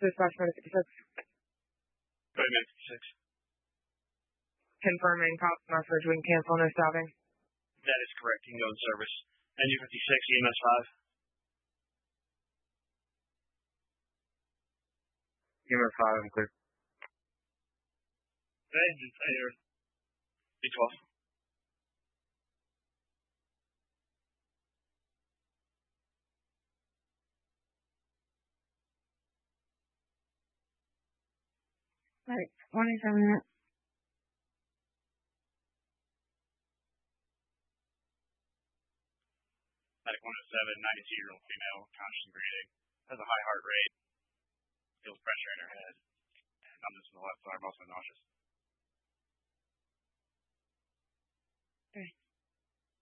Dispatch 56. 56. Confirming cop message. We can cancel no stopping. That is correct. You can go in service. NU56, EMS 5. EMS 5, I'm clear. Engine failure. B12. Right, 27 minutes. Medic 107, 92-year-old female, conscious and breathing, has a high heart rate, feels pressure in her head, and numbness in the left arm, also nauseous. Okay.